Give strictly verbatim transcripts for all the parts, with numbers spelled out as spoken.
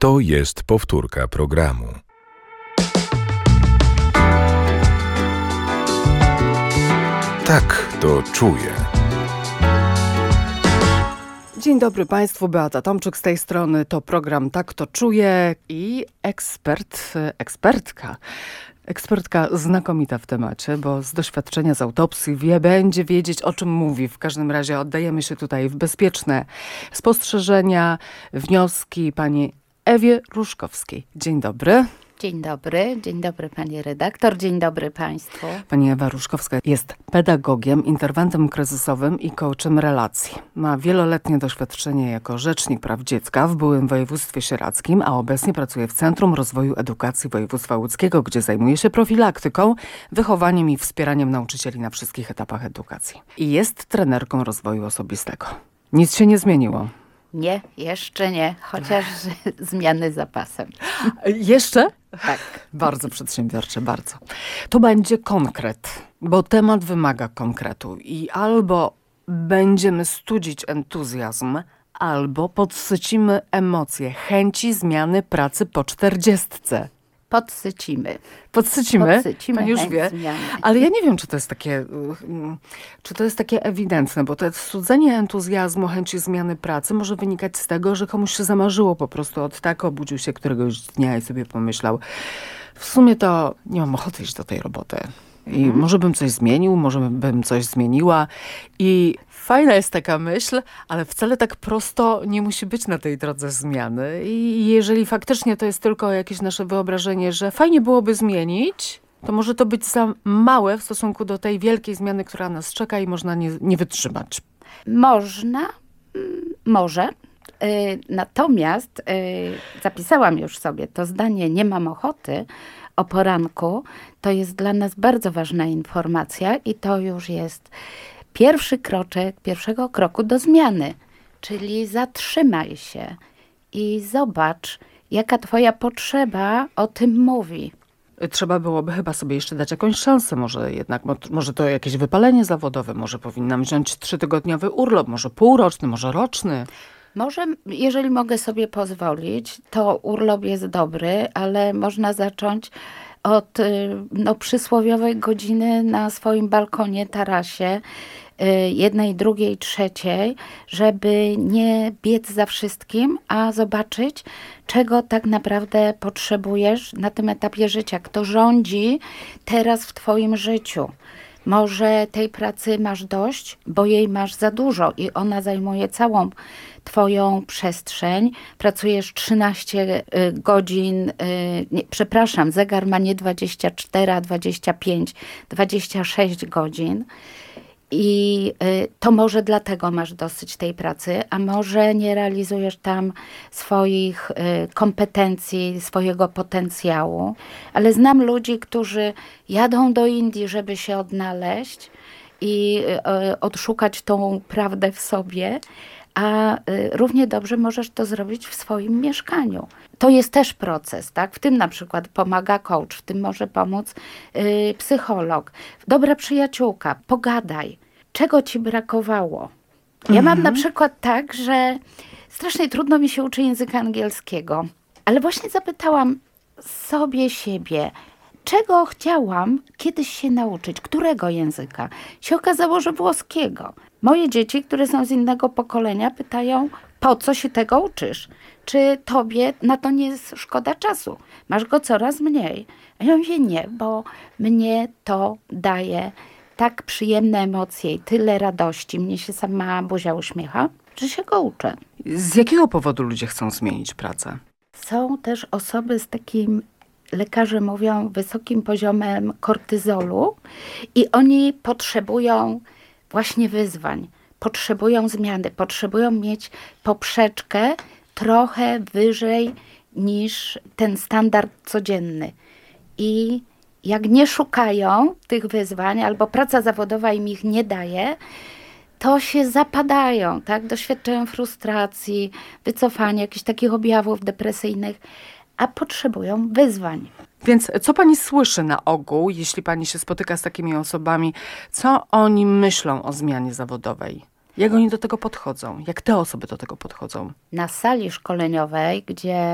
To jest powtórka programu. Tak to czuję. Dzień dobry Państwu, Beata Tomczyk z tej strony. To program Tak to czuję i ekspert, ekspertka. Ekspertka znakomita w temacie, bo z doświadczenia z autopsji wie, będzie wiedzieć, o czym mówi. W każdym razie oddajemy się tutaj w bezpieczne spostrzeżenia, wnioski pani Ewie Różkowskiej. Dzień dobry. Dzień dobry, dzień dobry pani redaktor, dzień dobry państwu. Pani Ewa Różkowska jest pedagogiem, interwentem kryzysowym i coachem relacji. Ma wieloletnie doświadczenie jako rzecznik praw dziecka w byłym województwie sieradzkim, a obecnie pracuje w Centrum Rozwoju Edukacji Województwa Łódzkiego, gdzie zajmuje się profilaktyką, wychowaniem i wspieraniem nauczycieli na wszystkich etapach edukacji. I jest trenerką rozwoju osobistego. Nic się nie zmieniło. Nie, jeszcze nie, chociaż zmiany za pasem. Jeszcze? Tak. Bardzo przedsiębiorcze, bardzo. To będzie konkret, bo temat wymaga konkretu i albo będziemy studzić entuzjazm, albo podsycimy emocje, chęci zmiany pracy po czterdziestce. Podsycimy. Podsycimy? Podsycimy Pani już chęć wie. zmiany. Ale ja nie wiem, czy to jest takie, czy to jest takie ewidentne, bo to studzenie entuzjazmu, chęci zmiany pracy może wynikać z tego, że komuś się zamarzyło po prostu od tak, obudził się któregoś dnia i sobie pomyślał, w sumie to nie mam ochoty iść do tej roboty. I hmm. może bym coś zmienił, może bym coś zmieniła. I fajna jest taka myśl, ale wcale tak prosto nie musi być na tej drodze zmiany. I jeżeli faktycznie to jest tylko jakieś nasze wyobrażenie, że fajnie byłoby zmienić, to może to być za małe w stosunku do tej wielkiej zmiany, która nas czeka i można nie, nie wytrzymać. Można, może. Natomiast zapisałam już sobie to zdanie nie mam ochoty o poranku. To jest dla nas bardzo ważna informacja i to już jest pierwszy kroczek, pierwszego kroku do zmiany. Czyli zatrzymaj się i zobacz, jaka twoja potrzeba o tym mówi. Trzeba byłoby chyba sobie jeszcze dać jakąś szansę. Może jednak, może to jakieś wypalenie zawodowe, może powinnam wziąć trzytygodniowy urlop, może półroczny, może roczny. Może, jeżeli mogę sobie pozwolić, to urlop jest dobry, ale można zacząć od no, przysłowiowej godziny na swoim balkonie, tarasie, jednej, drugiej, trzeciej, żeby nie biec za wszystkim, a zobaczyć, czego tak naprawdę potrzebujesz na tym etapie życia. Kto rządzi teraz w twoim życiu. Może tej pracy masz dość, bo jej masz za dużo i ona zajmuje całą twoją przestrzeń. Pracujesz trzynaście godzin, nie, przepraszam, zegar ma nie dwadzieścia cztery, a dwadzieścia pięć, dwadzieścia sześć godzin. I to może dlatego masz dosyć tej pracy, a może nie realizujesz tam swoich kompetencji, swojego potencjału. Ale znam ludzi, którzy jadą do Indii, żeby się odnaleźć i odszukać tą prawdę w sobie, a równie dobrze możesz to zrobić w swoim mieszkaniu. To jest też proces, tak? W tym na przykład pomaga coach, w tym może pomóc yy, psycholog. Dobra przyjaciółka, pogadaj. Czego ci brakowało? Ja mhm. mam na przykład tak, że strasznie trudno mi się uczy języka angielskiego, ale właśnie zapytałam sobie siebie, czego chciałam kiedyś się nauczyć, którego języka? Się okazało, że włoskiego. Moje dzieci, które są z innego pokolenia, pytają, po co się tego uczysz? Czy tobie na to nie jest szkoda czasu? Masz go coraz mniej. A ja mówię, nie, bo mnie to daje tak przyjemne emocje i tyle radości. Mnie się sama buzia uśmiecha, że się go uczę. Z jakiego powodu ludzie chcą zmienić pracę? Są też osoby z takim, lekarze mówią, wysokim poziomem kortyzolu i oni potrzebują właśnie wyzwań, potrzebują zmiany, potrzebują mieć poprzeczkę trochę wyżej niż ten standard codzienny. I jak nie szukają tych wyzwań, albo praca zawodowa im ich nie daje, to się zapadają, tak? Doświadczają frustracji, wycofania, jakichś takich objawów depresyjnych, a potrzebują wyzwań. Więc co pani słyszy na ogół, jeśli pani się spotyka z takimi osobami, co oni myślą o zmianie zawodowej? Jak oni do tego podchodzą? Jak te osoby do tego podchodzą? Na sali szkoleniowej, gdzie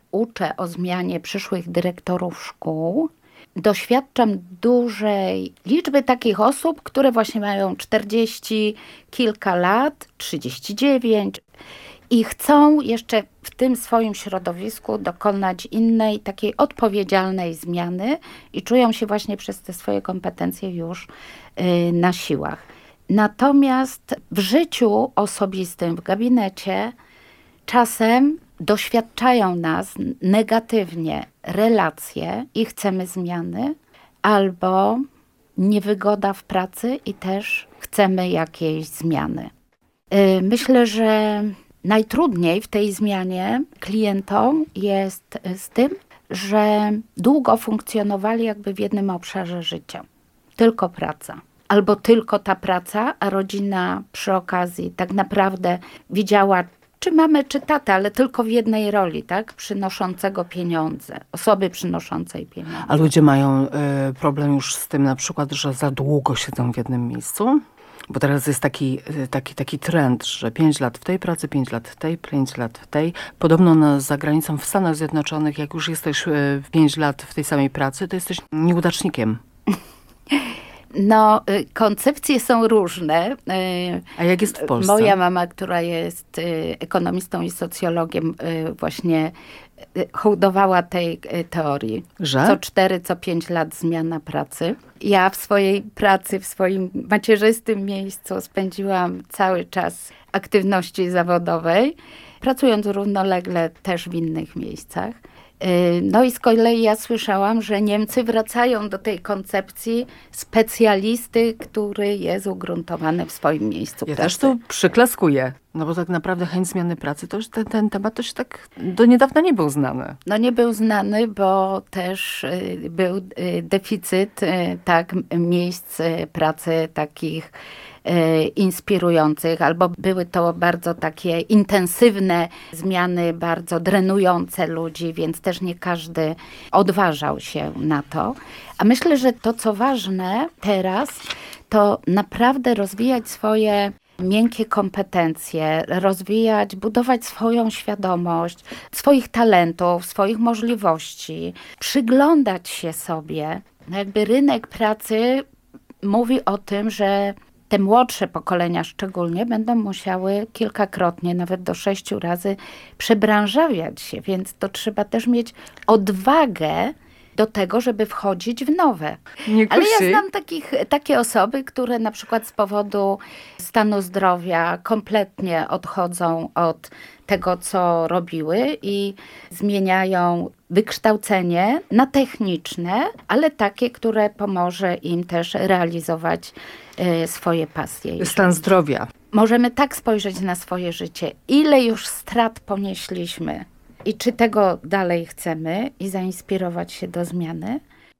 uczę o zmianie przyszłych dyrektorów szkół, doświadczam dużej liczby takich osób, które właśnie mają czterdzieści kilka lat, trzydzieści dziewięć i chcą jeszcze w tym swoim środowisku dokonać innej, takiej odpowiedzialnej zmiany i czują się właśnie przez te swoje kompetencje już y, na siłach. Natomiast w życiu osobistym, w gabinecie czasem doświadczają nas negatywnie relacje i chcemy zmiany, albo niewygoda w pracy i też chcemy jakiejś zmiany. Y, myślę, że najtrudniej w tej zmianie klientom jest z tym, że długo funkcjonowali jakby w jednym obszarze życia. Tylko praca. Albo tylko ta praca, a rodzina przy okazji tak naprawdę widziała czy mamę, czy tatę, ale tylko w jednej roli, tak? Przynoszącego pieniądze. Osoby przynoszącej pieniądze. A ludzie mają y, problem już z tym na przykład, że za długo siedzą w jednym miejscu? Bo teraz jest taki, taki, taki trend, że pięć lat w tej pracy, pięć lat w tej, pięć lat w tej. Podobno na, za granicą w Stanach Zjednoczonych, jak już jesteś pięć lat w tej samej pracy, to jesteś nieudacznikiem. No, koncepcje są różne. A jak jest w Polsce? Moja mama, która jest ekonomistą i socjologiem, właśnie hołdowała tej teorii. Że? Co cztery, co pięć lat zmiana pracy. Ja w swojej pracy, w swoim macierzystym miejscu spędziłam cały czas aktywności zawodowej, pracując równolegle też w innych miejscach. No i z kolei ja słyszałam, że Niemcy wracają do tej koncepcji specjalisty, który jest ugruntowany w swoim miejscu ja pracy. też tu przyklaskuję, no bo tak naprawdę chęć zmiany pracy, to już ten, ten temat to się tak do niedawna nie był znany. No nie był znany, bo też był deficyt tak, miejsc pracy takich inspirujących, albo były to bardzo takie intensywne zmiany, bardzo drenujące ludzi, więc też nie każdy odważał się na to. A myślę, że to, co ważne teraz, to naprawdę rozwijać swoje miękkie kompetencje, rozwijać, budować swoją świadomość, swoich talentów, swoich możliwości, przyglądać się sobie. No jakby rynek pracy mówi o tym, że te młodsze pokolenia szczególnie będą musiały kilkakrotnie, nawet do sześciu razy przebranżawiać się, więc to trzeba też mieć odwagę do tego, żeby wchodzić w nowe. Nie Ale kusi. ja znam takich, takie osoby, które na przykład z powodu stanu zdrowia kompletnie odchodzą od tego, co robiły i zmieniają wykształcenie na techniczne, ale takie, które pomoże im też realizować y, swoje pasje. Stan zdrowia. Możemy tak spojrzeć na swoje życie, ile już strat ponieśliśmy i czy tego dalej chcemy i zainspirować się do zmiany,